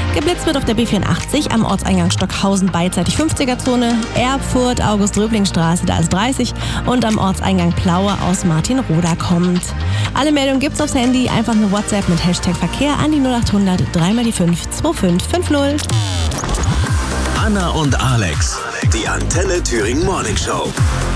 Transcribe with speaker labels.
Speaker 1: Geblitzt wird auf der B84 am Ortseingang Stockhausen beidseitig 50er-Zone, Erfurt, August-Röbling-Straße, da ist 30 und am Ortseingang Plaue aus Martinroda kommt. Alle Meldungen gibt's aufs Handy, einfach eine WhatsApp mit Hashtag Verkehr an die 0800 3x5 2550.
Speaker 2: Anna und Alex, die Antenne Thüringen Morning Show.